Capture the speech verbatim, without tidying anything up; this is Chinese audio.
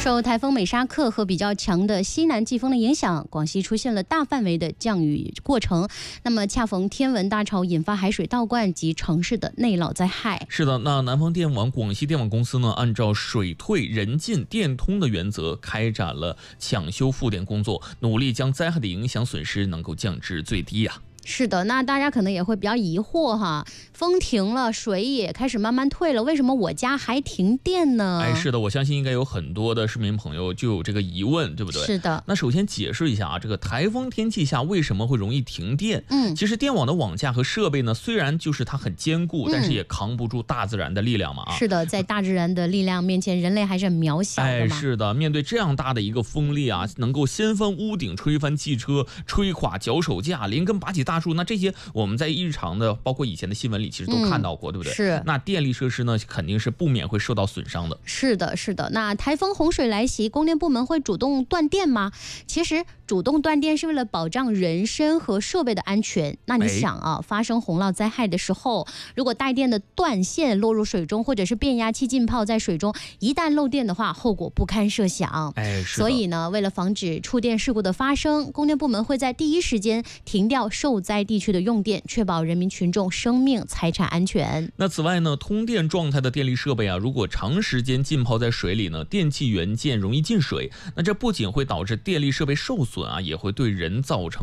受台风美沙克和比较强的西南季风的影响，广西出现了大范围的降雨过程。那么恰逢天文大潮引发海水倒灌及城市的内涝灾害。 是的，那南方电网、广西电网公司呢，按照水退人进电通的原则，开展了抢修复电工作，努力将灾害的影响损失能够降至最低呀、啊。 是的，那大家可能也会比较疑惑哈，风停了，水也开始慢慢退了，为什么我家还停电呢？ 哎，是的，我相信应该有很多的市民朋友就有这个疑问，对不对？ 是的。 那首先解释一下啊，这个台风天气下为什么会容易停电？ 嗯， 其实电网的网架和设备呢，虽然就是它很坚固， 嗯、 但是也扛不住大自然的力量嘛啊。 是的，在大自然的力量面前，人类还是很渺小的嘛。 哎，是的，面对这样大的一个风力啊，能够掀翻屋顶、吹翻汽车、吹垮脚手架、连根拔起大树，那这些我们在日常的，包括以前的新闻里，其实都看到过，嗯、对不对？ 是。 那电力设施呢，肯定是不免会受到损伤的。 是的，是的。那台风洪水来袭，供电部门会主动断电吗？其实主动断电是为了保障人身和设备的安全。那你想啊，发生洪涝灾害的时候，如果带电的断线落入水中，或者是变压器浸泡在水中，一旦漏电的话，后果不堪设想。 哎，是的。 所以呢，为了防止触电事故的发生，供电部门会在第一时间停掉受灾地区的用电，确保人民群众生命财产安全。 那此外呢，通电状态的电力设备啊，如果长时间浸泡在水里呢，电器元件容易进水，那这不仅会导致电力设备受损啊，也会对人造成